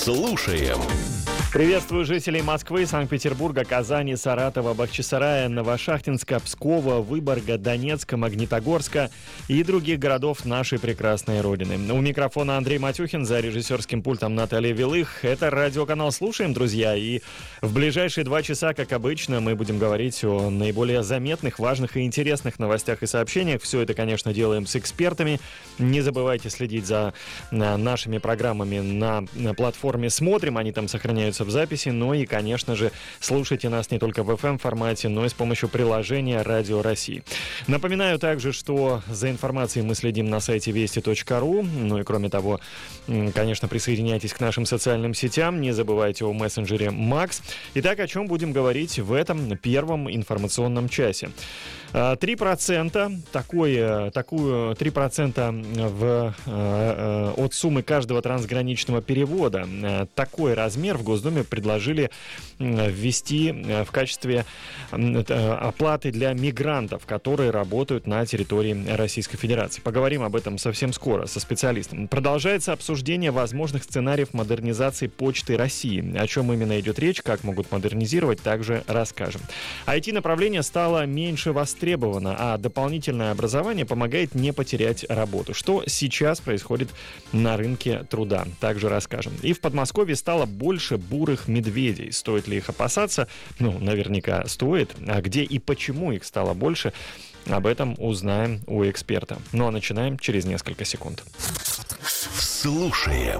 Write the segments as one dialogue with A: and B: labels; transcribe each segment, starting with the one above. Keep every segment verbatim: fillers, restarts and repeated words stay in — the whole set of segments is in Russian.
A: Слушаем.
B: Приветствую жителей Москвы, Санкт-Петербурга, Казани, Саратова, Бахчисарая, Новошахтинска, Пскова, Выборга, Донецка, Магнитогорска и других городов нашей прекрасной Родины. У микрофона Андрей Матюхин, за режиссерским пультом Наталья Вилых. Это радиоканал «Слушаем», друзья, и в ближайшие два часа, как обычно, мы будем говорить о наиболее заметных, важных и интересных новостях и сообщениях. Все это, конечно, делаем с экспертами. Не забывайте следить за нашими программами на, на платформе «Смотрим», они там сохраняются в записи, ну и, конечно же, слушайте нас не только в эф эм-формате, но и с помощью приложения «Радио России». Напоминаю также, что за информацией мы следим на сайте вести точка ру, ну и, кроме того, конечно, присоединяйтесь к нашим социальным сетям, не забывайте о мессенджере Макс. Итак, о чем будем говорить в этом первом информационном часе? три процента, такое, такую, три процента в, от суммы каждого трансграничного перевода. Такой размер в Госдуме предложили ввести в качестве оплаты для мигрантов, которые работают на территории Российской Федерации. Поговорим об этом совсем скоро со специалистом. Продолжается обсуждение возможных сценариев модернизации Почты России. О чем именно идет речь, как могут модернизировать, также расскажем. ай ти-направление стало меньше востребовано, а дополнительное образование помогает не потерять работу. Что сейчас происходит на рынке труда, также расскажем. И в Подмосковье стало больше бурых медведей. Стоит ли их опасаться? Ну, наверняка стоит. А где и почему их стало больше, об этом узнаем у эксперта. Ну а начинаем через несколько секунд.
A: Слушаем.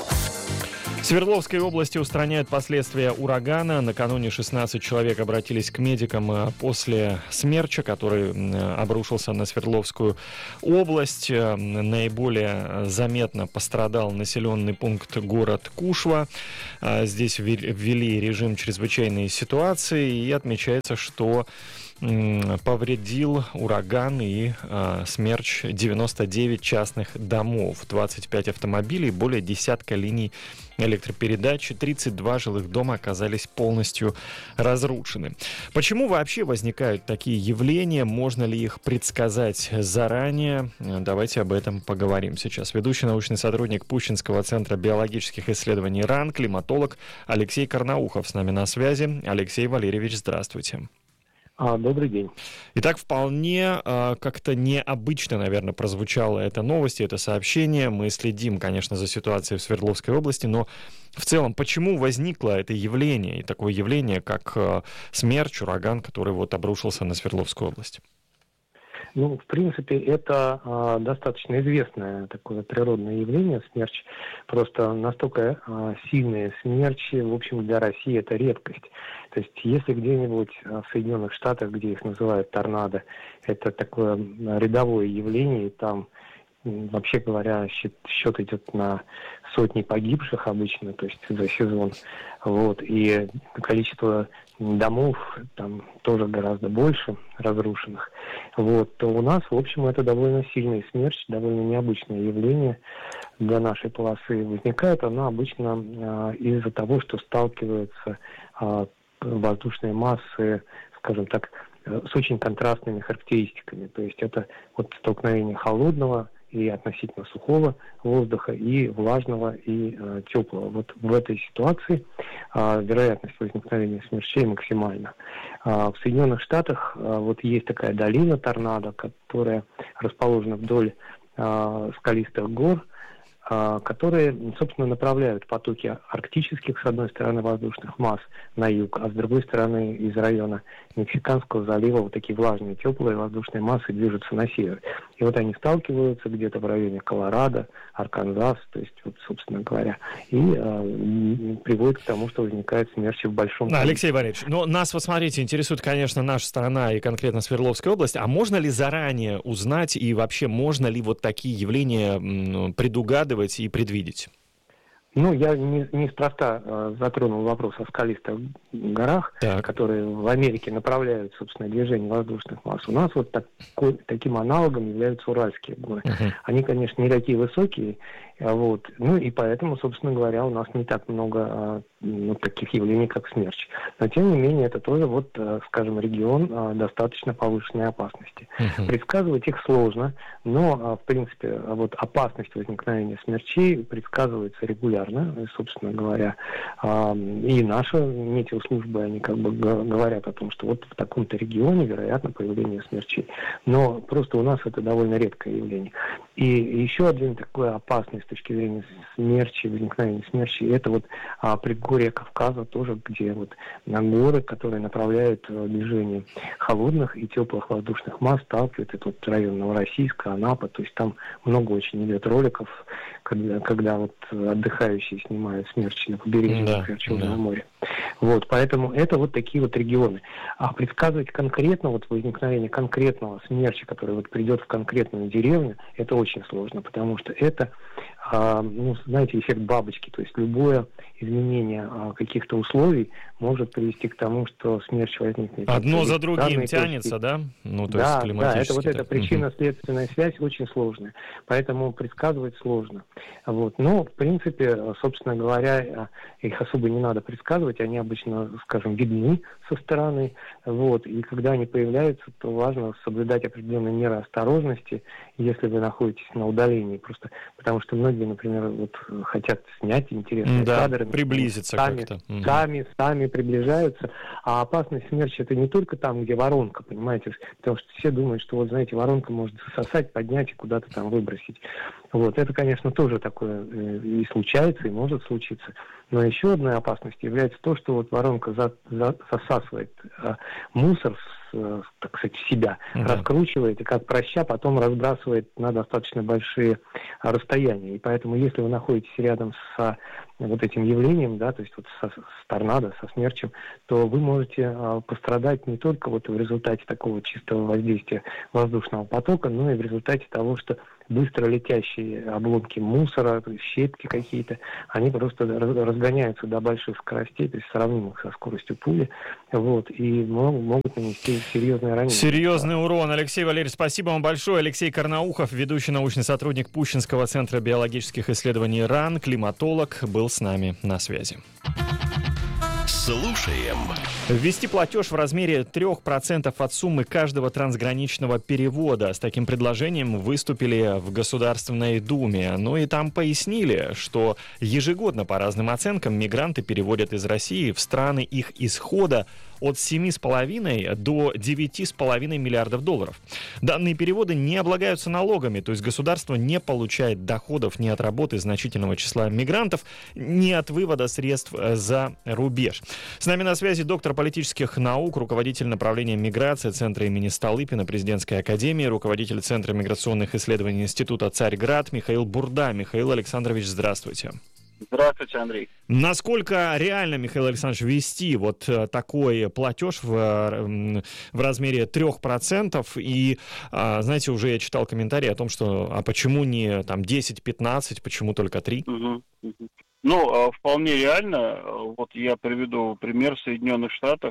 B: В Свердловской области устраняют последствия урагана. Накануне шестнадцать человек обратились к медикам после смерча, который обрушился на Свердловскую область. Наиболее заметно пострадал населенный пункт город Кушва. Здесь ввели режим чрезвычайной ситуации, и отмечается, что повредил ураган и э, смерч девяносто девять частных домов, двадцать пять автомобилей, более десятка линий электропередач, тридцать два жилых дома оказались полностью разрушены. Почему вообще возникают такие явления? Можно ли их предсказать заранее? Давайте об этом поговорим сейчас. Ведущий научный сотрудник Пущинского центра биологических исследований РАН, климатолог Алексей Карнаухов с нами на связи. Алексей Валерьевич, здравствуйте.
C: А, добрый день.
B: Итак, вполне э, как-то необычно, наверное, прозвучала эта новость, это сообщение. Мы следим, конечно, за ситуацией в Свердловской области, но в целом, почему возникло это явление, и такое явление, как э, смерч, ураган, который вот обрушился на Свердловскую область?
C: Ну, в принципе, это а, достаточно известное такое природное явление, смерч. Просто настолько а, сильные смерчи, в общем, для России это редкость. То есть, если где-нибудь в Соединенных Штатах, где их называют торнадо, это такое рядовое явление, и там, вообще говоря, счет, счет идет на сотни погибших обычно, то есть за сезон. Вот, и количество домов там тоже гораздо больше разрушенных. Вот, то у нас, в общем, это довольно сильный смерч, довольно необычное явление для нашей полосы. Возникает оно обычно э, из-за того, что сталкиваются э, воздушные массы, скажем так, э, с очень контрастными характеристиками. То есть это вот столкновение холодного и относительно сухого воздуха, и влажного, и э, теплого. Вот в этой ситуации э, вероятность возникновения смерчей максимальна. Э, в Соединенных Штатах э, вот есть такая долина торнадо, которая расположена вдоль э, скалистых гор, э, которые, собственно, направляют потоки арктических, с одной стороны, воздушных масс на юг, а с другой стороны, из района Мексиканского залива вот такие влажные, теплые воздушные массы движутся на север. И вот они сталкиваются где-то в районе Колорадо, Арканзас, то есть, вот, собственно говоря, и э, приводит к тому, что возникает смерчи в большом...
B: Да, Алексей Валерьевич, но нас, вот смотрите, интересует, конечно, наша страна и конкретно Свердловская область. А можно ли заранее узнать и вообще можно ли вот такие явления м, предугадывать и предвидеть?
C: Ну, я не, неспроста э, затронул вопрос о скалистых горах, так. которые в Америке направляют, собственно, движение воздушных масс. У нас вот такой, таким аналогом являются Уральские горы. Uh-huh. Они, конечно, не такие высокие, Вот. Ну и поэтому, собственно говоря, у нас не так много ну, таких явлений, как смерч. Но, тем не менее, это тоже, вот, скажем, регион достаточно повышенной опасности. Uh-huh. Предсказывать их сложно, но, в принципе, вот опасность возникновения смерчей предсказывается регулярно. И, собственно говоря, и наши метеослужбы, они как бы говорят о том, что вот в таком-то регионе, вероятно, появление смерчей. Но просто у нас это довольно редкое явление. И еще один такой опасный с точки зрения смерчи, возникновения смерчи, это вот а, предгорье Кавказа тоже, где вот на горы, которые направляют а, движение холодных и теплых воздушных масс, сталкивают. Это вот район Новороссийска, Анапа, то есть там много очень идет роликов, когда, когда вот отдыхающие снимают смерчи на побережье,
B: да,
C: например, Черного
B: да.
C: моря. Вот, поэтому это вот такие вот регионы. А предсказывать конкретно вот возникновение конкретного смерча, который вот придет в конкретную деревню, это очень сложно, потому что это, а, ну, знаете, эффект бабочки, то есть любое изменение а, каких-то условий может привести к тому, что смерч возникнет.
B: Одно за другим тянется, да? Ну, то
C: да,
B: есть
C: да, это вот
B: так.
C: эта причинно-следственная связь очень сложная, поэтому предсказывать сложно. Вот. Но, в принципе, собственно говоря, их особо не надо предсказывать, они обычно, скажем, видны со стороны, вот, и когда они появляются, то важно соблюдать определенные меры осторожности, если вы находитесь на удалении, просто потому что многие, например, вот хотят снять интересные
B: да,
C: кадры,
B: приблизиться
C: сами,
B: как-то.
C: Сами, сами приближаются, а опасность смерча это не только там, где воронка, понимаете, потому что все думают, что вот, знаете, воронка может засосать, поднять и куда-то там выбросить. Вот, это, конечно, тоже такое и случается, и может случиться. Но еще одной опасностью является то, что вот воронка за, за, засасывает э, мусор, с, э, так сказать, в себя, да. раскручивает и как проща потом разбрасывает на достаточно большие расстояния. И поэтому, если вы находитесь рядом с вот этим явлением, да, то есть вот со, с торнадо, со смерчем, то вы можете э, пострадать не только вот в результате такого чистого воздействия воздушного потока, но и в результате того, что быстро летящие обломки мусора, щепки какие-то, они просто разгоняются до больших скоростей, то есть сравнимых со скоростью пули, вот, и могут, могут нанести серьезное ранение.
B: Серьезный урон. Алексей Валерьевич, спасибо вам большое. Алексей Карнаухов, ведущий научный сотрудник Пущинского центра биологических исследований РАН, климатолог, был с нами на связи.
A: Слушаем.
B: Ввести платеж в размере трех процентов от суммы каждого трансграничного перевода. С таким предложением выступили в Государственной Думе. Ну и там пояснили, что ежегодно по разным оценкам мигранты переводят из России в страны их исхода от семи с половиной до девяти с половиной миллиардов долларов. Данные переводы не облагаются налогами, то есть государство не получает доходов ни от работы значительного числа мигрантов, ни от вывода средств за рубеж. С нами на связи доктор политических наук, руководитель направления миграции Центра имени Столыпина Президентской академии, руководитель Центра миграционных исследований Института Царьград Михаил Бурда. Михаил Александрович, здравствуйте.
D: Здравствуйте, Андрей.
B: Насколько реально, Михаил Александрович, ввести вот такой платеж в, в размере трех процентов? И, знаете, уже я читал комментарии о том, что а почему не там десять-пятнадцать, почему только три?
D: Угу, угу. Ну, вполне реально. Вот я приведу пример. В Соединенных Штатах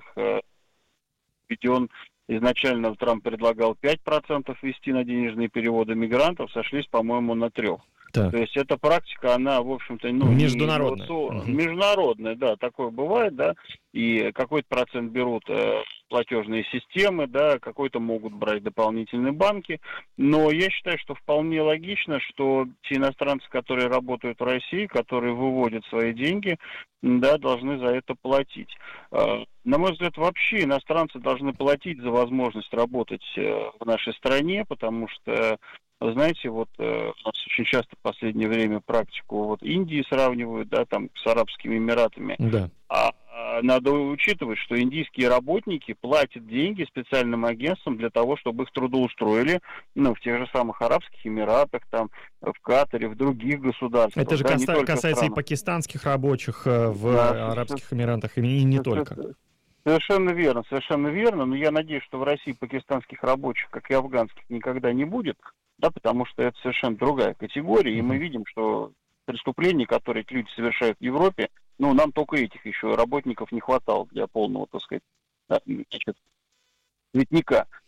D: введен изначально Трамп предлагал пять процентов ввести на денежные переводы мигрантов, сошлись, по-моему, на трех.
B: Так.
D: То есть эта практика, она, в общем-то, ну,
B: международная.
D: Не, угу. Международная, да, такое бывает, да, и какой-то процент берут э, платежные системы, да, какой-то могут брать дополнительные банки, но я считаю, что вполне логично, что те иностранцы, которые работают в России, которые выводят свои деньги, да, должны за это платить. Э, на мой взгляд, вообще иностранцы должны платить за возможность работать э, в нашей стране, потому что вы знаете, вот э, у нас очень часто в последнее время практику вот Индии сравнивают, да, там с Арабскими Эмиратами.
B: Да.
D: А, а надо учитывать, что индийские работники платят деньги специальным агентствам для того, чтобы их трудоустроили, ну, в тех же самых Арабских Эмиратах, там, в Катаре, в других государствах.
B: Это же
D: да,
B: каса- касается
D: стран.
B: и пакистанских рабочих в да, Арабских Эмиратах, и не, не только.
D: Совершенно верно, совершенно верно. Но я надеюсь, что в России пакистанских рабочих, как и афганских, никогда не будет. Да, потому что это совершенно другая категория, и мы видим, что преступления, которые эти люди совершают в Европе, ну, нам только этих еще работников не хватало для полного, так сказать, да, значит, цветника.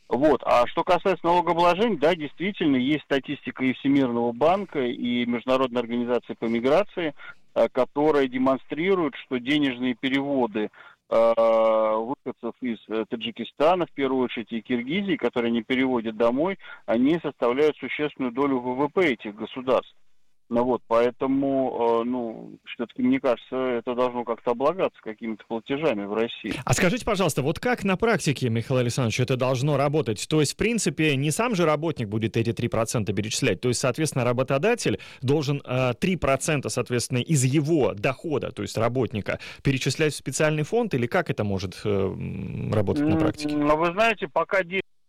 D: Вот. А что касается налогообложения, да, действительно, есть статистика и Всемирного банка, и Международной организации по миграции, которая демонстрирует, что денежные переводы выходцев из Таджикистана, в первую очередь, и Киргизии, которые они переводят домой, они составляют существенную долю ВВП этих государств. Ну вот, поэтому, ну, все-таки, мне кажется, это должно как-то облагаться какими-то платежами в России.
B: А скажите, пожалуйста, вот как на практике, Михаил Александрович, это должно работать? То есть, в принципе, не сам же работник будет эти три процента перечислять, то есть, соответственно, работодатель должен э, три процента, соответственно, из его дохода, то есть работника, перечислять в специальный фонд, или как это может э, работать на практике?
D: Ну, вы знаете, пока...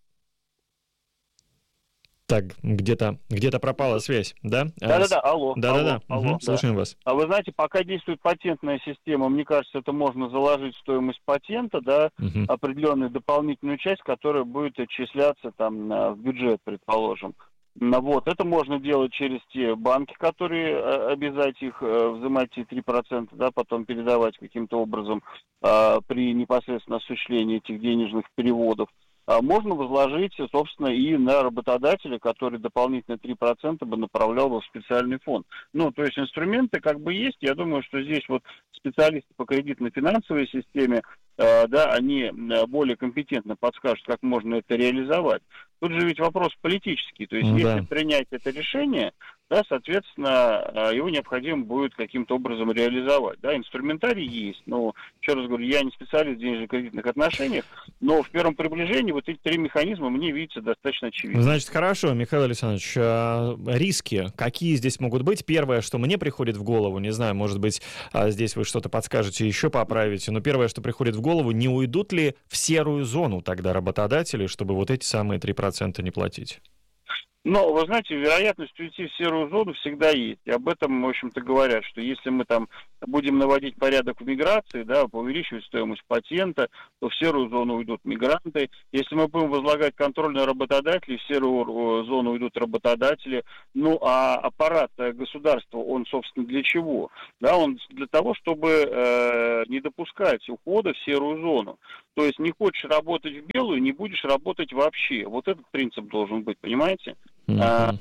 B: Так, где-то, где-то пропала связь, да?
D: Да-да-да, алло.
B: Да-да-да,
D: алло,
B: угу,
D: алло,
B: слушаем
D: да.
B: вас.
D: А вы знаете, пока действует патентная система, мне кажется, это можно заложить в стоимость патента, да,
B: угу.
D: определенную дополнительную часть, которая будет отчисляться там в бюджет, предположим. Вот, это можно делать через те банки, которые обязать их взимать эти три процента, да, потом передавать каким-то образом а, при непосредственно осуществлении этих денежных переводов. Можно возложить, собственно, и на работодателя, который дополнительно три процента бы направлял бы в специальный фонд. Ну, то есть инструменты как бы есть. Я думаю, что здесь вот специалисты по кредитно-финансовой системе, э, да, они более компетентно подскажут, как можно это реализовать. Тут же ведь вопрос политический. То есть,
B: да.
D: если принять это решение, да, соответственно, его необходимо будет каким-то образом реализовать. Да, инструментарий есть, но, еще раз говорю, я не специалист в денежно-кредитных отношениях, но в первом приближении вот эти три механизма мне видятся достаточно очевидно.
B: Значит, хорошо, Михаил Александрович, риски какие здесь могут быть? Первое, что мне приходит в голову, не знаю, может быть, здесь вы что-то подскажете, еще поправите, но первое, что приходит в голову, не уйдут ли в серую зону тогда работодатели, чтобы вот эти самые три процента не платить?
D: Но, вы знаете, вероятность уйти в серую зону всегда есть. И об этом, в общем-то, говорят, что если мы там будем наводить порядок в миграции, да, увеличивать стоимость патента, то в серую зону уйдут мигранты. Если мы будем возлагать контроль на работодателей, в серую зону уйдут работодатели. Ну, а аппарат государства, он, собственно, для чего? Да, он для того, чтобы э, не допускать ухода в серую зону. То есть не хочешь работать в белую, не будешь работать вообще. Вот этот принцип должен быть, понимаете? Mm-hmm.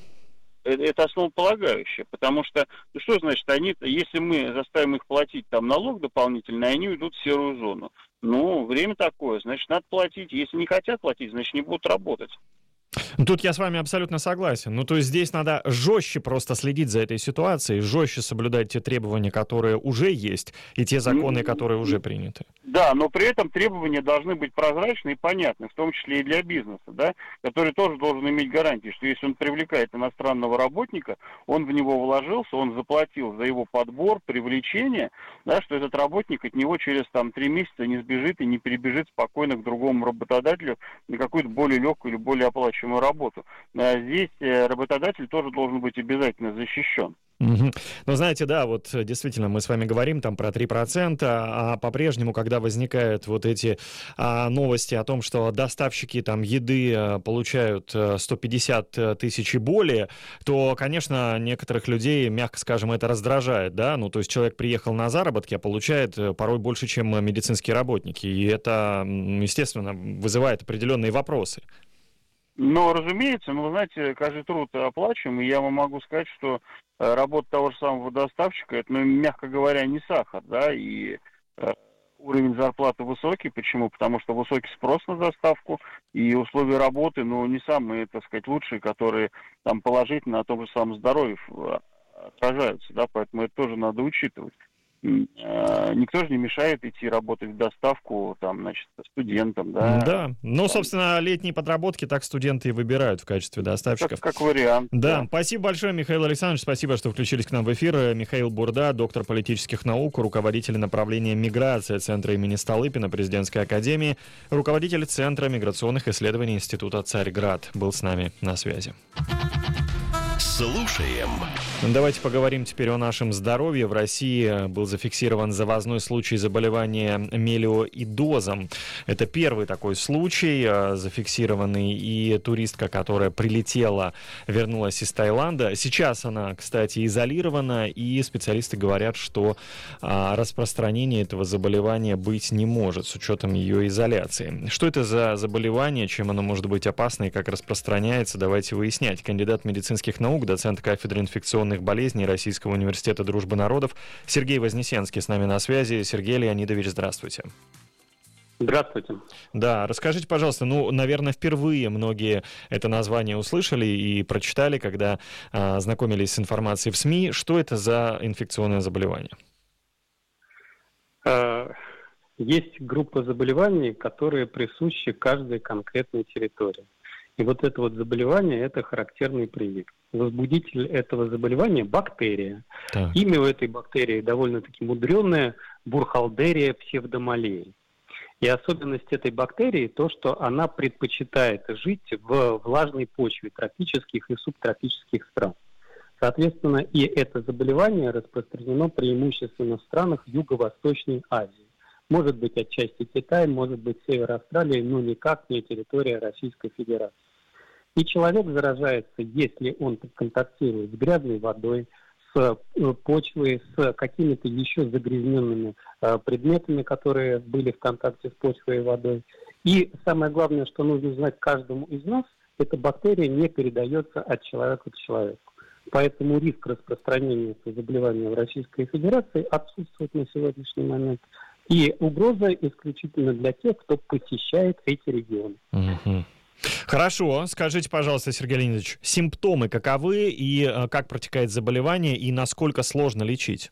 D: Это основополагающее, потому что, ну что значит, они, если мы заставим их платить там налог дополнительный, они уйдут в серую зону. Ну, время такое, значит, надо платить. Если не хотят платить, значит, не будут работать.
B: Тут я с вами абсолютно согласен. Ну, то есть здесь надо жестче просто следить за этой ситуацией, жестче соблюдать те требования, которые уже есть, и те законы, которые уже приняты.
D: Да, но при этом требования должны быть прозрачны и понятны, в том числе и для бизнеса, да, который тоже должен иметь гарантии, что если он привлекает иностранного работника, он в него вложился, он заплатил за его подбор, привлечение, да, что этот работник от него через там три месяца не сбежит и не перебежит спокойно к другому работодателю на какую-то более легкую или более оплачиваемую работу. А здесь работодатель тоже должен быть обязательно защищен.
B: Угу. Ну, знаете, да, вот действительно мы с вами говорим там про три процента, а по-прежнему, когда возникают вот эти а, новости о том, что доставщики там еды а, получают сто пятьдесят тысяч и более, то, конечно, некоторых людей, мягко скажем, это раздражает, да, ну, то есть человек приехал на заработки, а получает порой больше, чем медицинские работники, и это, естественно, вызывает определенные вопросы.
D: Ну, разумеется, ну, вы знаете, каждый труд оплачиваем, и я вам могу сказать, что работа того же самого доставщика, это, ну, мягко говоря, не сахар, да, и э, уровень зарплаты высокий. Почему? Потому что высокий спрос на доставку, и условия работы, ну, не самые, так сказать, лучшие, которые там положительно на том же самом здоровье отражаются, да, поэтому это тоже надо учитывать. Никто же не мешает идти работать в доставку, там, значит, студентам, да.
B: Да, ну, собственно, летние подработки так студенты и выбирают в качестве доставщиков.
D: Как, как вариант.
B: Да.
D: да,
B: спасибо большое, Михаил Александрович, спасибо, что включились к нам в эфир. Михаил Бурда, доктор политических наук, руководитель направления миграция Центра имени Столыпина Президентской академии, руководитель Центра миграционных исследований Института Царьград, был с нами на связи.
A: Слушаем.
B: Давайте поговорим теперь о нашем здоровье. В России был зафиксирован завозной случай заболевания мелиоидозом. Это первый такой случай, зафиксированный, и туристка, которая прилетела, вернулась из Таиланда. Сейчас она, кстати, изолирована, и специалисты говорят, что распространение этого заболевания быть не может с учетом ее изоляции. Что это за заболевание, чем оно может быть опасно и как распространяется, давайте выяснять. Кандидат медицинских наук, доцент кафедры инфекционных болезней Российского университета дружбы народов Сергей Вознесенский с нами на связи. Сергей Леонидович, здравствуйте.
C: Здравствуйте.
B: Да, расскажите, пожалуйста, ну, наверное, впервые многие это название услышали и прочитали, когда а, знакомились с информацией в СМИ. Что это за инфекционное заболевание?
C: Есть группа заболеваний, которые присущи каждой конкретной территории. И вот это вот заболевание – это характерный привет. Возбудитель этого заболевания – бактерия. Так. Имя у этой бактерии довольно-таки мудреное – Буркхальдерия псевдомалеи. И особенность этой бактерии – то, что она предпочитает жить в влажной почве тропических и субтропических стран. Соответственно, и это заболевание распространено преимущественно в странах Юго-Восточной Азии. Может быть, отчасти Китай, может быть, север Австралии, но никак не территория Российской Федерации. И человек заражается, если он контактирует с грязной водой, с почвой, с какими-то еще загрязненными э, предметами, которые были в контакте с почвой и водой. И самое главное, что нужно знать каждому из нас, эта бактерия не передается от человека к человеку. Поэтому риск распространения этого заболевания в Российской Федерации отсутствует на сегодняшний момент. И угроза исключительно для тех, кто посещает эти регионы.
B: Mm-hmm. Хорошо. Скажите, пожалуйста, Сергей Леонидович, симптомы каковы и э, как протекает заболевание и насколько сложно лечить?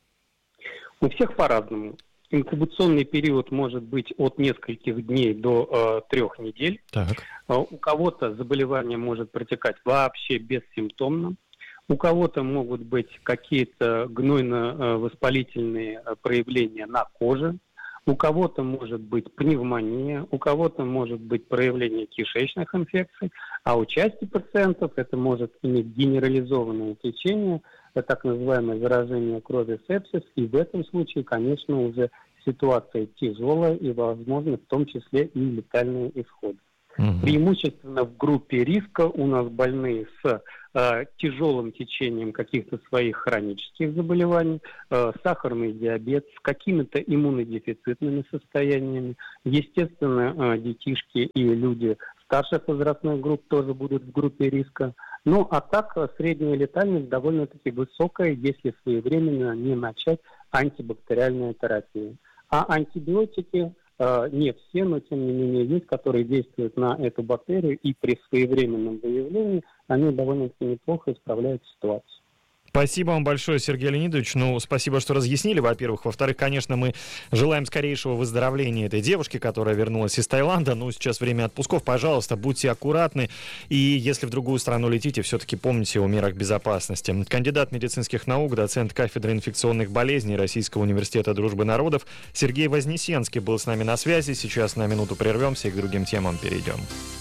C: У всех по-разному. Инкубационный период может быть от нескольких дней до э, трех недель. Так. Э, у кого-то заболевание может протекать вообще бессимптомно. У кого-то могут быть какие-то гнойно-воспалительные проявления на коже. У кого-то может быть пневмония, у кого-то может быть проявление кишечных инфекций, а у части пациентов это может иметь генерализованное течение, так называемое заражение крови сепсис, и в этом случае, конечно, уже ситуация тяжелая и, возможно, в том числе и летальные исходы. Угу. Преимущественно в группе риска у нас больные с э, тяжелым течением каких-то своих хронических заболеваний, э, сахарный диабет, с какими-то иммунодефицитными состояниями. Естественно, э, детишки и люди старших возрастных групп тоже будут в группе риска. Ну, а так средняя летальность довольно-таки высокая, если своевременно не начать антибактериальную терапию. А антибиотики не все, но тем не менее есть, которые действуют на эту бактерию, и при своевременном выявлении они довольно-таки неплохо исправляют ситуацию.
B: Спасибо вам большое, Сергей Леонидович. Ну, спасибо, что разъяснили, во-первых. Во-вторых, конечно, мы желаем скорейшего выздоровления этой девушки, которая вернулась из Таиланда. Ну, сейчас время отпусков. Пожалуйста, будьте аккуратны. И если в другую страну летите, все-таки помните о мерах безопасности. Кандидат медицинских наук, доцент кафедры инфекционных болезней Российского университета дружбы народов Сергей Вознесенский был с нами на связи. Сейчас на минуту прервемся и к другим темам перейдем.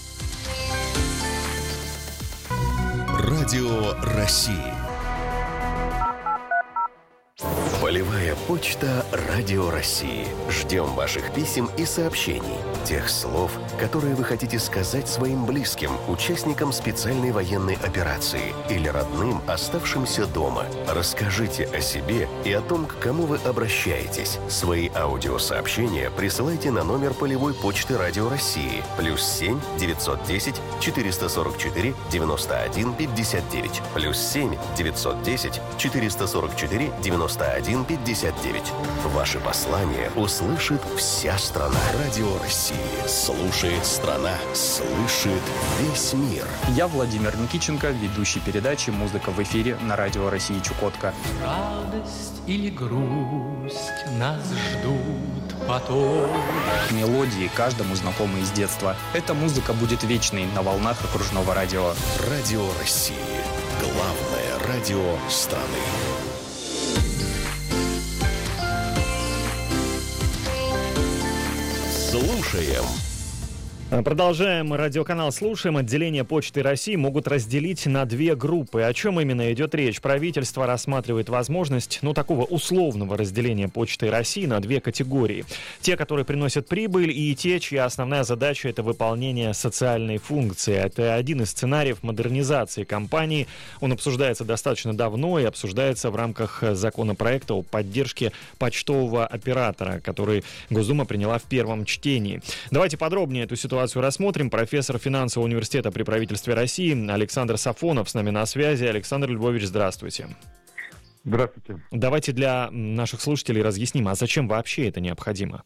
A: Радио России. Полевая почта Радио России. Ждем ваших писем и сообщений. Тех слов, которые вы хотите сказать своим близким, участникам специальной военной операции или родным, оставшимся дома. Расскажите о себе и о том, к кому вы обращаетесь. Свои аудиосообщения присылайте на номер полевой почты Радио России. Плюс семь девятьсот десять четыреста сорок четыре девяносто один пятьдесят девять. Плюс семь девятьсот десять четыреста сорок четыре девяносто один пятьдесят девять. Ваши послания услышит вся страна. Радио России. Слушает страна. Слышит весь мир.
E: Я Владимир Никиченко, ведущий передачи «Музыка в эфире» на Радио России Чукотка.
F: Радость или грусть нас ждут потом.
E: Мелодии каждому знакомы из детства. Эта музыка будет вечной на волнах окружного радио.
A: Радио России. Главное радио страны. Слушаем.
B: Продолжаем. Радиоканал «Слушаем». Отделение Почты России могут разделить на две группы. О чем именно идет речь? Правительство рассматривает возможность, ну, такого условного разделения Почты России на две категории. Те, которые приносят прибыль, и те, чья основная задача – это выполнение социальной функции. Это один из сценариев модернизации компании. Он обсуждается достаточно давно и обсуждается в рамках законопроекта о поддержке почтового оператора, который Госдума приняла в первом чтении. Давайте подробнее эту ситуацию рассмотрим. Профессор финансового университета при правительстве России Александр Сафонов с нами на связи. Александр Львович, здравствуйте.
G: Здравствуйте.
B: Давайте для наших слушателей разъясним, а зачем вообще это необходимо?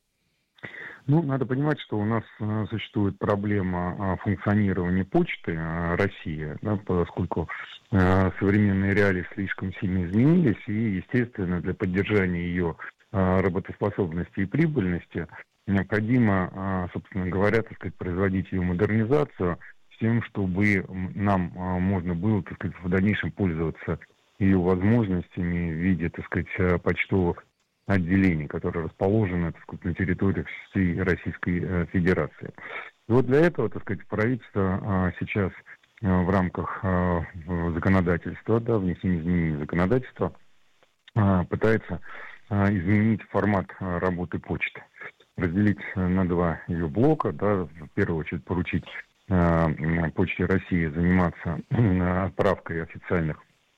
G: Ну, надо понимать, что у нас э, существует проблема э, функционирования почты э, России, да, поскольку э, современные реалии слишком сильно изменились, и, естественно, для поддержания ее э, работоспособности и прибыльности необходимо, собственно говоря, так сказать, производить ее модернизацию с тем, чтобы нам можно было, так сказать, в дальнейшем пользоваться ее возможностями в виде, так сказать, почтовых отделений, которые расположены, так сказать, на территории всей Российской Федерации. И вот для этого, так сказать, правительство сейчас в рамках законодательства, да, внесения изменений в законодательство, пытается изменить формат работы почты. Разделить на два ее блока, да, в первую очередь поручить э, Почте России заниматься э, отправкой официальных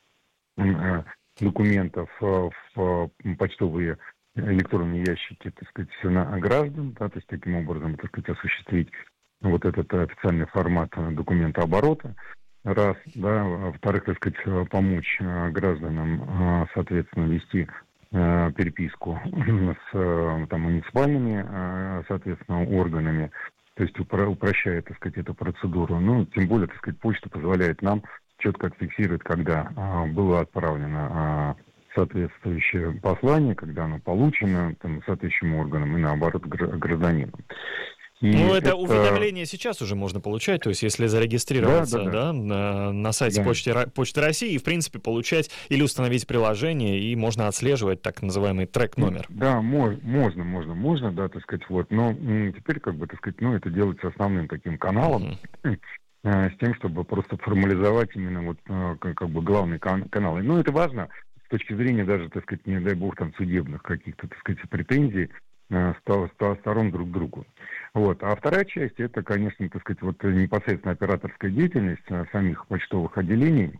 G: э, документов э, в почтовые электронные ящики, так сказать, на граждан, да, то есть таким образом, так сказать, осуществить вот этот официальный формат документооборота, раз, да, во-вторых, так сказать, помочь э, гражданам, э, соответственно, вести переписку с там, муниципальными, соответственно, органами, то есть упро- упрощает, так сказать, эту процедуру. Ну, тем более, так сказать, почта позволяет нам четко фиксировать, когда а, было отправлено а, соответствующее послание, когда оно получено там, соответствующим органам и, наоборот, гр- гражданину. И
B: ну, это,
G: это
B: уведомление сейчас уже можно получать, то есть если зарегистрироваться, да, да, да. Да, на, на сайте да. Почты, Почты России, и, в принципе, получать или установить приложение, и можно отслеживать так называемый трек-номер.
G: Да, можно, можно, можно, да, так сказать, вот, но м, теперь, как бы, так сказать, ну, это делается основным таким каналом, uh-huh. э, с тем, чтобы просто формализовать именно вот, э, как, как бы, главные кан- каналы. Ну, это важно с точки зрения даже, так сказать, не дай бог, там, судебных каких-то, так сказать, претензий э, сторон друг к другу. Вот. А вторая часть, это, конечно, так сказать, вот непосредственно операторская деятельность а, самих почтовых отделений.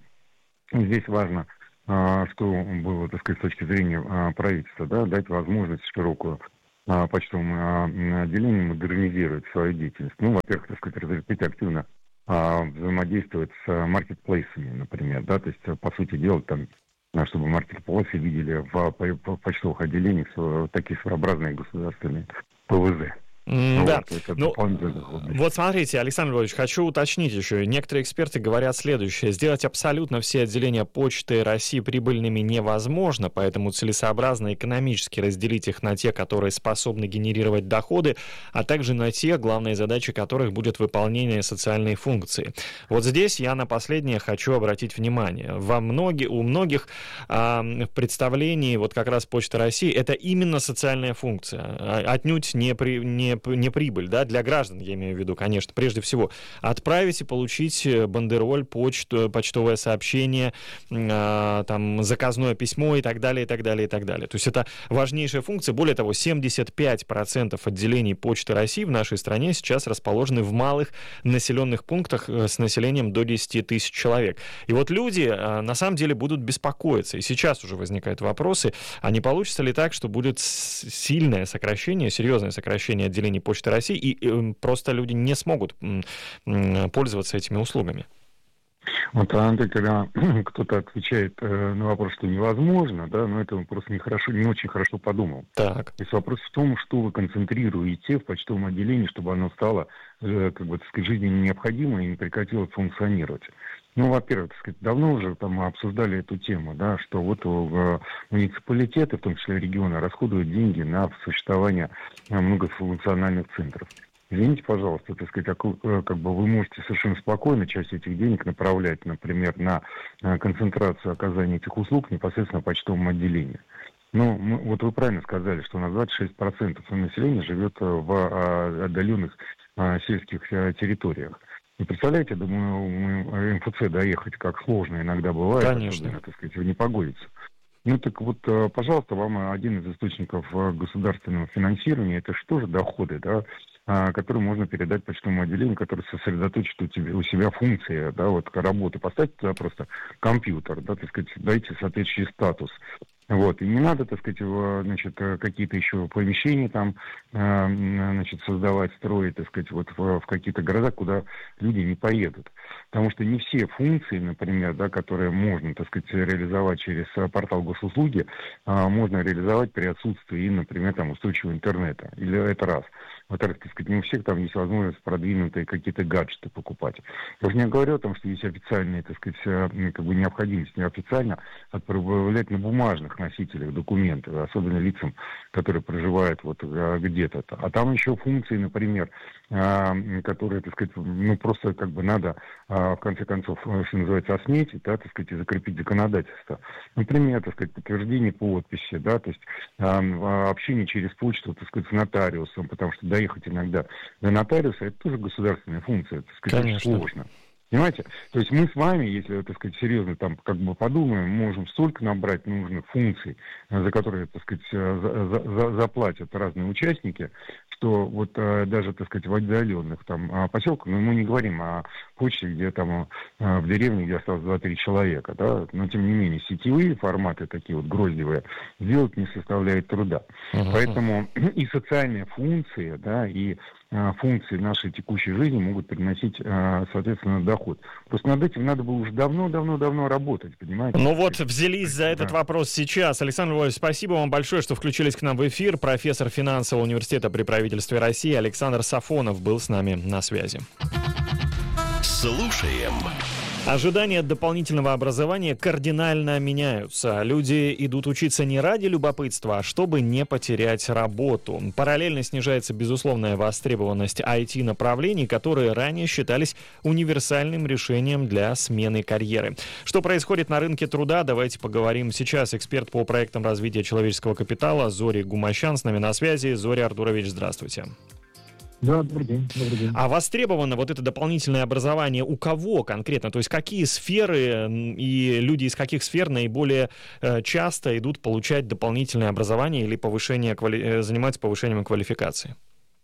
G: И здесь важно, а, что было, так сказать, с точки зрения а, правительства, да, дать возможность широкую а, почтовому а, отделению модернизировать свою деятельность. Ну, во-первых, так сказать, разрешить активно а, взаимодействовать с маркетплейсами, например, да, то есть, по сути дела, там, чтобы маркетплейсы видели в, в почтовых отделениях такие своеобразные государственные ПВЗ.
B: Mm, да, ну, вот смотрите, Александр Львович, хочу уточнить еще. Некоторые эксперты говорят следующее. Сделать абсолютно все отделения Почты России прибыльными невозможно, поэтому целесообразно экономически разделить их на те, которые способны генерировать доходы, а также на те, главные задачи которых будет выполнение социальной функции. Вот здесь я на последнее хочу обратить внимание. Во многих, у многих а, в представлении вот как раз Почта России это именно социальная функция, отнюдь не, при, не не прибыль, да, для граждан, я имею в виду, конечно, прежде всего, отправить и получить бандероль, почту, почтовое сообщение, э, там, заказное письмо и так далее, и так далее, и так далее. То есть это важнейшая функция. Более того, семьдесят пять процентов отделений Почты России в нашей стране сейчас расположены в малых населенных пунктах с населением до десять тысяч человек. И вот люди, э, на самом деле, будут беспокоиться. И сейчас уже возникают вопросы, а не получится ли так, что будет сильное сокращение, серьезное сокращение отделений Почты России, и э, просто люди не смогут э, пользоваться этими услугами.
G: Вот, Андрей, когда кто-то отвечает э, на вопрос, что невозможно, да, но это он просто нехорошо, не очень хорошо подумал.
B: Так.
G: То есть вопрос в том, что вы концентрируете в почтовом отделении, чтобы оно стало, э, как бы, так сказать, жизненно необходимо и не прекратило функционировать. Ну, во-первых, так сказать, давно уже там мы обсуждали эту тему, да, что вот э, муниципалитеты, в том числе регионы, расходуют деньги на существование многофункциональных центров. Извините, пожалуйста, так сказать, как, как бы вы можете совершенно спокойно часть этих денег направлять, например, на концентрацию оказания этих услуг непосредственно в почтовом отделении. Ну, мы, вот вы правильно сказали, что у нас двадцать шесть процентов населения живет в отдаленных сельских территориях. Вы представляете, думаю, эм эф цэ доехать как сложно иногда бывает,
B: Конечно.
G: особенно, так сказать, в непогодице. Ну так вот, пожалуйста, вам один из источников государственного финансирования, это что же доходы, да, которые можно передать почтовому отделению, которое сосредоточит у, тебя, у себя функции, да, вот работы. Поставьте туда просто компьютер, да, так сказать, дайте соответствующий статус. Вот, и не надо, так сказать, значит, какие-то еще помещения там, значит, создавать, строить, так сказать, вот в, в какие-то города, куда люди не поедут. Потому что не все функции, например, да, которые можно, так сказать, реализовать через портал госуслуги, можно реализовать при отсутствии, например, там, устойчивого интернета. Или это раз. Во-вторых, так сказать, не у всех там есть возможность продвинутые какие-то гаджеты покупать. Я уже не говорю о том, что есть официальная, так сказать, как бы необходимость неофициально отправлять на бумажных носителях документы, особенно лицам, которые проживают вот где-то. А там еще функции, например, которые, так сказать, ну просто как бы надо в конце концов, что называется, осметить, да, так сказать, и закрепить законодательство. Например, так сказать, подтверждение подписи, да, то есть общение через почту, так сказать, с нотариусом, потому что доехать иногда до нотариуса, это тоже государственная функция, так сказать,
B: Конечно.
G: очень сложно. Понимаете? То есть мы с вами, если, так сказать, серьезно там как бы подумаем, можем столько набрать нужных функций, за которые, так сказать, за, за, заплатят разные участники, что вот даже, так сказать, в отдаленных там поселках, ну, мы не говорим о почте, где там в деревне, где осталось два-три человека, да, но тем не менее сетевые форматы такие вот гроздевые сделать не составляет труда. Uh-huh. Поэтому и социальные функции, да, и функции нашей текущей жизни могут приносить, соответственно, доход. Просто над этим надо было уже давно-давно-давно работать, понимаете?
B: Ну вот, взялись за этот
G: да.
B: вопрос сейчас. Александр Львович, спасибо вам большое, что включились к нам в эфир. Профессор финансового университета при правительстве России Александр Сафонов был с нами на связи.
A: Слушаем.
B: Ожидания дополнительного образования кардинально меняются. Люди идут учиться не ради любопытства, а чтобы не потерять работу. Параллельно снижается безусловная востребованность ай ти-направлений, которые ранее считались универсальным решением для смены карьеры. Что происходит на рынке труда, давайте поговорим сейчас. Эксперт по проектам развития человеческого капитала Зори Гумащан с нами на связи. Зори Артурович, здравствуйте.
C: Да, добрый день, добрый день.
B: А востребовано вот это дополнительное образование у кого конкретно? То есть какие сферы и люди из каких сфер наиболее э, часто идут получать дополнительное образование или повышение квали... заниматься повышением квалификации?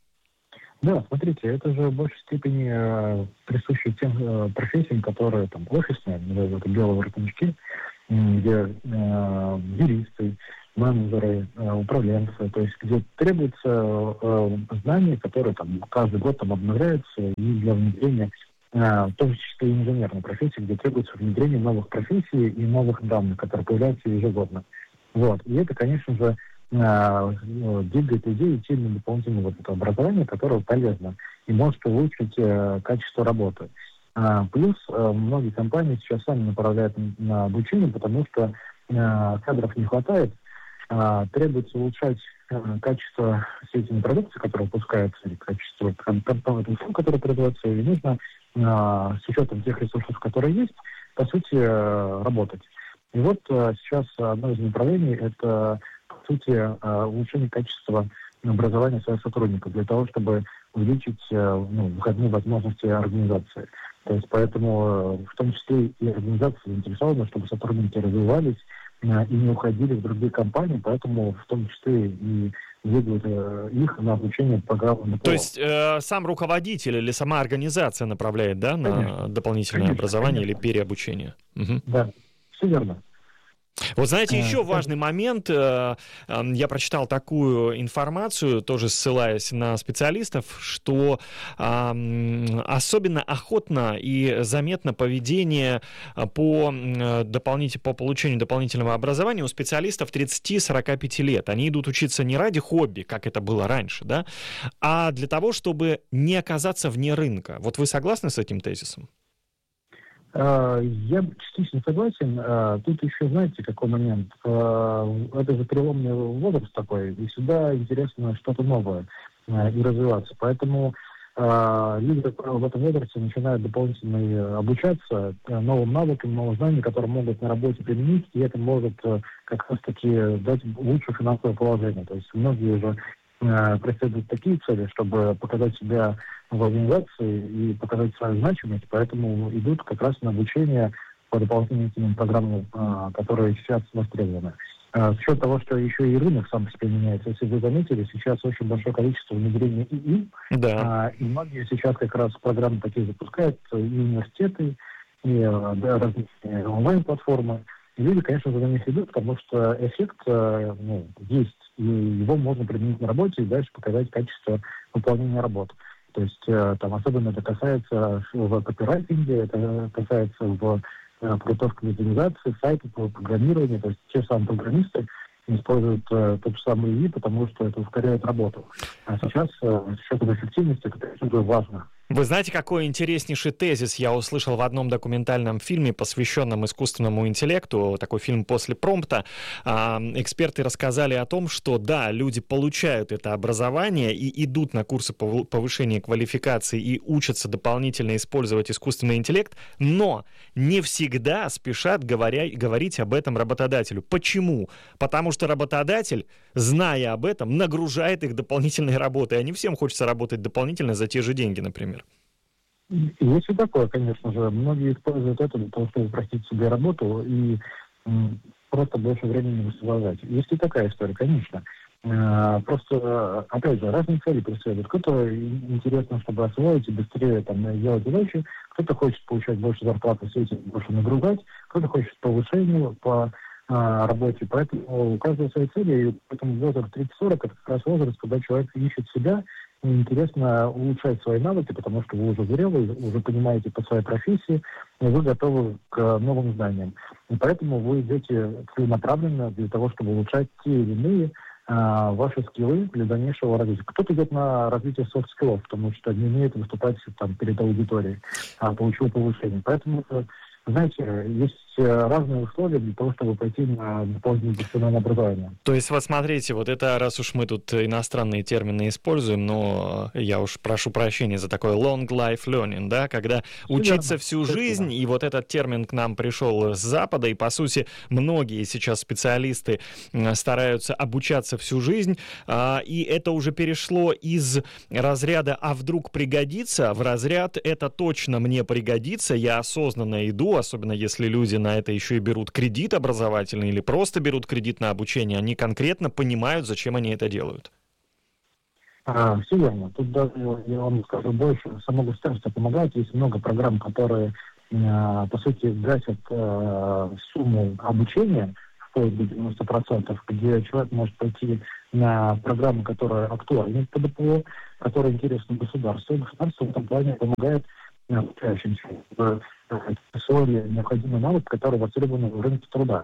C: Да, смотрите, это же в большей степени э, присуще тем э, профессиям, которые там офисные, это белые воротнички, где э, юристы, менеджеры, э, управленцы, то есть где требуются э, знания, которые там каждый год там обновляются и для внедрения, э, в том числе и инженерной профессии, где требуется внедрение новых профессий и новых данных, которые появляются ежегодно. Вот. И это, конечно же, э, двигает людей идти на дополнительное вот это образование, которое полезно и может улучшить э, качество работы. А, плюс э, многие компании сейчас сами направляют на обучение, потому что э, кадров не хватает. Требуется улучшать э, качество сетевой продукции, которая выпускается, или качество компонентов услуг, которые производятся, и нужно э, с учетом тех ресурсов, которые есть, по сути, э, работать. И вот э, сейчас одно из направлений – это, по сути, э, улучшение качества образования своих сотрудников для того, чтобы увеличить э, ну, выходные возможности организации. То есть поэтому э, в том числе и организация заинтересована, чтобы сотрудники развивались, и не уходили в другие компании, поэтому в том числе и двигают э, их на обучение программам.
B: То есть э, сам руководитель или сама организация направляет, да, на конечно, дополнительное конечно, образование конечно. Или переобучение? Угу.
C: Да, все верно.
B: Вот знаете, еще важный момент. Я прочитал такую информацию, тоже ссылаясь на специалистов, что особенно охотно и заметно поведение по, дополнитель... по получению дополнительного образования у специалистов тридцати-сорока пяти лет. Они идут учиться не ради хобби, как это было раньше, да, а для того, чтобы не оказаться вне рынка. Вот вы согласны с этим тезисом?
C: Я частично согласен. Тут еще, знаете, какой момент. Это же переломный возраст такой, и всегда интересно что-то новое и развиваться. Поэтому люди, как правило, в этом возрасте начинают дополнительно обучаться новым навыкам, новым знаниям, которые могут на работе применить, и это может как раз-таки дать лучшее финансовое положение. То есть многие уже э, преследуют такие цели, чтобы показать себя в организации и показать свою значимость, поэтому идут как раз на обучение по дополнительным программам, э, которые сейчас востребованы. Э, с учетом того, что еще и рынок сам по себе меняется, если вы заметили, сейчас очень большое количество внедрения ИИ,
B: да.
C: э, и многие сейчас как раз программы такие запускают, и университеты, и э, да, различные онлайн-платформы. И люди, конечно, за них идут, потому что эффект э, ну, есть, и его можно применить на работе и дальше показать качество выполнения работ. То есть э, там особенно это касается в копирайтинге, это касается в э, подготовке визуализации, сайтов, программирования. То есть те же самые программисты используют э, тот же самый ИИ, потому что это ускоряет работу. А сейчас э, с учетом эффективности это, конечно, важно.
B: Вы знаете, какой интереснейший тезис я услышал в одном документальном фильме, посвященном искусственному интеллекту, такой фильм «После промпта». Эксперты рассказали о том, что да, люди получают это образование и идут на курсы повышения квалификации и учатся дополнительно использовать искусственный интеллект, но не всегда спешат говоря, говорить об этом работодателю. Почему? Потому что работодатель, зная об этом, нагружает их дополнительной работой, а не всем хочется работать дополнительно за те же деньги, например.
C: Есть и такое, конечно же. Многие используют это для того, чтобы упростить себе работу и м, просто больше времени высвобождать. Есть и такая история, конечно. Э, просто, опять же, разные цели преследуют. Кто-то интересно, чтобы освоить и быстрее там, делать задачи, кто-то хочет получать больше зарплаты, с этим больше нагружать, кто-то хочет повышения по а, работе. Поэтому у каждого свои цели, и поэтому возраст тридцать-сорок это как раз возраст, когда человек ищет себя. Интересно улучшать свои навыки, потому что вы уже зрелые, уже понимаете по своей профессии, и вы готовы к новым знаниям. И поэтому вы идете целенаправленно для того, чтобы улучшать те или иные а, ваши скиллы для дальнейшего развития. Кто-то идет на развитие софт-скиллов, потому что не умеет выступать там, перед аудиторией, а получил повышение. Поэтому, знаете, есть разные условия для того, чтобы пойти на дополнительное профессиональное образование.
B: То есть, вот смотрите, вот это, раз уж мы тут иностранные термины используем, но я уж прошу прощения за такой long life learning, да, когда учиться
C: верно.
B: всю
C: Все
B: жизнь,
C: верно.
B: и вот этот термин к нам пришел с Запада, и, по сути, многие сейчас специалисты стараются обучаться всю жизнь, и это уже перешло из разряда «а вдруг пригодится» в разряд «это точно мне пригодится, я осознанно иду», особенно если люди на это еще и берут кредит образовательный или просто берут кредит на обучение, они конкретно понимают, зачем они это делают.
C: А, все верно. Тут даже, я вам скажу больше, само государство помогает. Есть много программ, которые, э, по сути, гасят э, сумму обучения вплоть до девяноста процентов, где человек может пойти на программы, которые актуальны по ДПО, которые интересны государству. И государство в этом плане помогает обучающимся в условия необходимый навык, который востребован в рынке труда.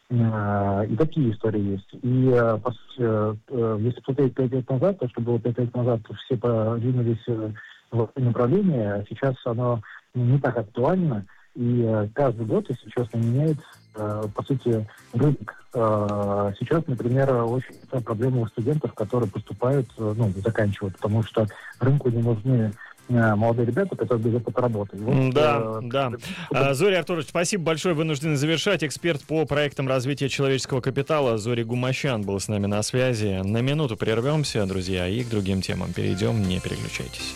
C: И такие истории есть. И, по сути, если посмотреть пять лет назад, то, что было пять лет назад, все подвинулись в это направление, сейчас оно не так актуально. И каждый год, если честно, меняется, по сути, рынок. Сейчас, например, очень большая проблема у студентов, которые поступают, ну, заканчивают, потому что рынку не нужны молодые ребята, которые без опыта работы. Вот,
B: да,
C: э,
B: да. А, Зорий Артурович, спасибо большое, вынуждены завершать. Эксперт по проектам развития человеческого капитала Зорий Гумащан был с нами на связи. На минуту прервемся, друзья, и к другим темам перейдем, не переключайтесь.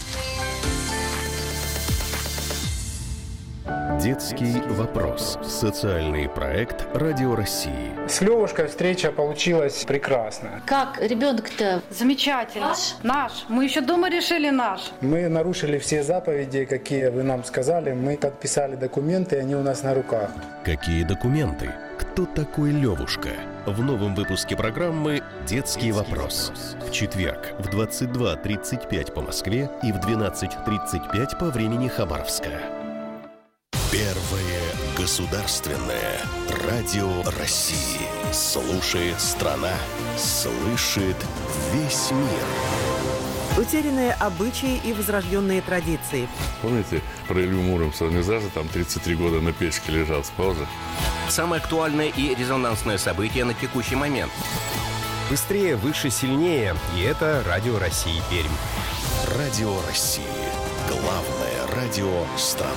A: Детский вопрос. Социальный проект Радио России.
H: С Левушкой встреча получилась прекрасная.
I: Как ребенок-то?
J: Замечательно.
I: Наш?
J: Наш. Мы еще дома решили наш.
H: Мы нарушили все заповеди, какие вы нам сказали. Мы подписали документы, и они у нас на руках.
A: Какие документы? Кто такой Левушка? В новом выпуске программы «Детский вопрос». В четверг в двадцать два тридцать пять по Москве и в двенадцать тридцать пять по времени Хабаровска. Первое государственное радио России. Слушает страна, слышит весь мир.
K: Утерянные обычаи и возрожденные традиции.
L: Помните, про Илью Муромца Незажа там тридцать три года на печке лежал, спал же?
M: Самое актуальное и резонансное событие на текущий момент.
N: Быстрее, выше, сильнее. И это Радио России Пермь.
A: Радио России. Главное радио страны.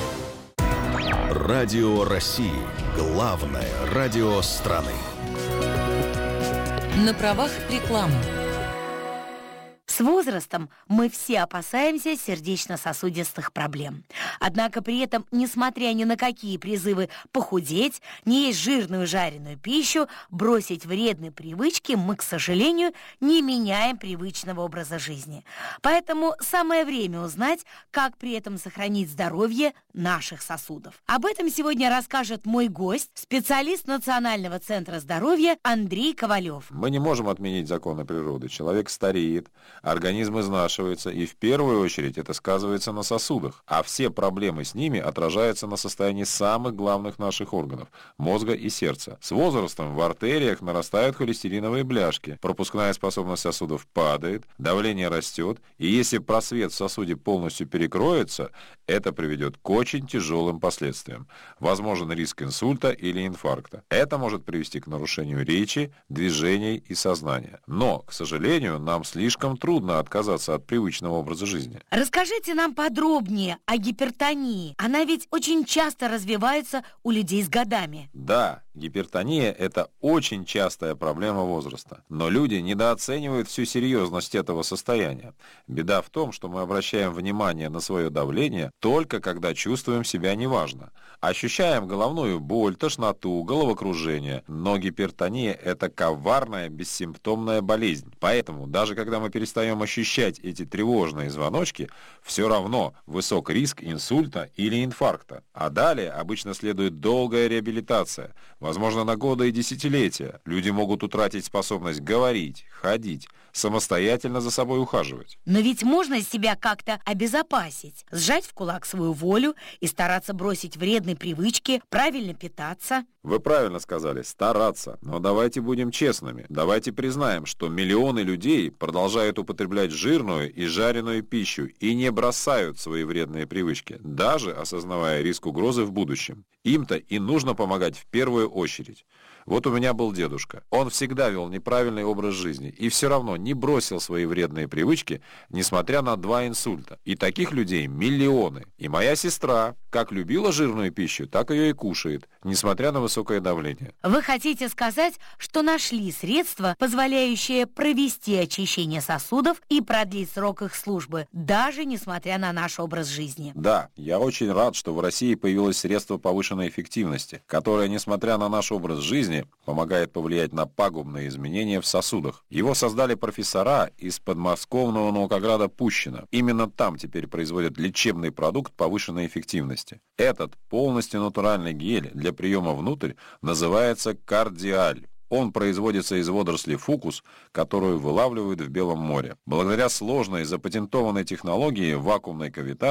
A: Радио России. Главное радио страны.
O: На правах рекламы.
I: С возрастом мы все опасаемся сердечно-сосудистых проблем. Однако при этом, несмотря ни на какие призывы похудеть, не есть жирную жареную пищу, бросить вредные привычки, мы, к сожалению, не меняем привычного образа жизни. Поэтому самое время узнать, как при этом сохранить здоровье наших сосудов. Об этом сегодня расскажет мой гость, специалист Национального центра здоровья Андрей Ковалев.
O: Мы не можем отменить законы природы. Человек стареет, организм изнашивается, и в первую очередь это сказывается на сосудах. А все проблемы с ними отражаются на состоянии самых главных наших органов – мозга и сердца. С возрастом в артериях нарастают холестериновые бляшки, пропускная способность сосудов падает, давление растет, и если просвет в сосуде полностью перекроется, это приведет к очень тяжелым последствиям. Возможен риск инсульта или инфаркта. Это может привести к нарушению речи, движений и сознания. Но, к сожалению, нам слишком трудно отказаться от привычного образа жизни.
I: Расскажите нам подробнее о гипертонии. Она ведь очень часто развивается у людей с годами.
O: Да, гипертония – это очень частая проблема возраста. Но люди недооценивают всю серьезность этого состояния. Беда в том, что мы обращаем внимание на свое давление только когда чувствуем себя неважно. Ощущаем головную боль, тошноту, головокружение. Но гипертония – это коварная, бессимптомная болезнь. Поэтому, даже когда мы перестаем ощущать эти тревожные звоночки, все равно высок риск инсульта или инфаркта. А далее обычно следует долгая реабилитация, возможно, на годы и десятилетия. Люди могут утратить способность говорить, ходить, самостоятельно за собой ухаживать.
I: Но ведь можно себя как-то обезопасить, сжать в кулак свою волю и стараться бросить вредные привычки, правильно питаться.
O: Вы правильно сказали, стараться. Но давайте будем честными. Давайте признаем, что миллионы людей продолжают употреблять жирную и жареную пищу и не бросают свои вредные привычки, даже осознавая риск угрозы в будущем. Им-то и нужно помогать в первую очередь. Вот у меня был дедушка. Он всегда вел неправильный образ жизни и все равно не бросил свои вредные привычки, несмотря на два инсульта. И таких людей миллионы. И моя сестра как любила жирную пищу, так ее и кушает, несмотря на высокое давление.
I: Вы хотите сказать, что нашли средства, позволяющие провести очищение сосудов и продлить срок их службы, даже несмотря на наш образ жизни?
O: Да, я очень рад, что в России появилось средство повышенной эффективности, которое, несмотря на наш образ жизни, помогает повлиять на пагубные изменения в сосудах. Его создали профессора из подмосковного Наукограда Пущино. Именно там теперь производят лечебный продукт повышенной эффективности. Этот полностью натуральный гель для приема внутрь называется кардиаль. Он производится из водорослей фукус, которую вылавливают в Белом море. Благодаря сложной запатентованной технологии вакуумной кавитации